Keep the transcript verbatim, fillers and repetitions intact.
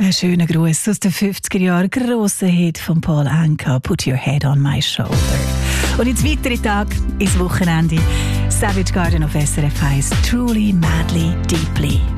Ein schöner Gruß aus den fünfziger Jahren. Grosser Hit von Paul Anka, Put Your Head on My Shoulder. Und jetzt weitere Tag ins Wochenende. Savage Garden auf S R F eins. Truly, Madly, Deeply.